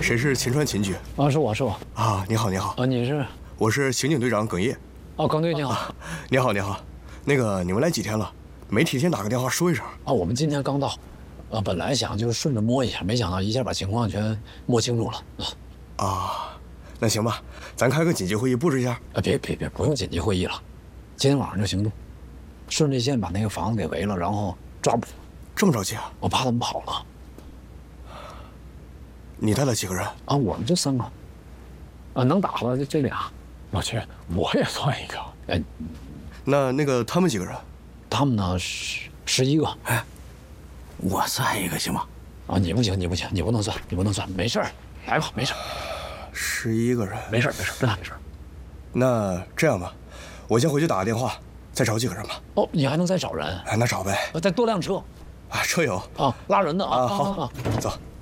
谁是秦川秦局？ 啊，是我啊，你好，你好。 啊，你是？ 我是刑警队长耿烨。 哦，耿队你好。 你好，你好。那个，你们来几天了？没提前打个电话说一声。 啊，我们今天刚到。本来想就顺着摸一下，没想到一下把情况全摸清楚了。 啊，那行吧，咱开个紧急会议布置一下。 别，不用紧急会议了，今天晚上就行动，顺这线把那个房子给围了，然后抓捕。 这么着急啊？ 我怕他们跑了。 你带了几个人？ 啊，我们就3个。啊，能打的这俩。 老七，我也算一个。 哎， 那个他们几个人？ 他们呢11个。 哎，我算一个行吗？ 啊，你不行，你不能算，没事儿，来吧，没事。 11个人， 没事，真的没事。 那这样吧，我先回去打个电话，再找几个人吧。 哦，你还能再找人？ 哎，那找呗。 再多辆车。 啊，车有。 啊，拉人的啊。 好，走。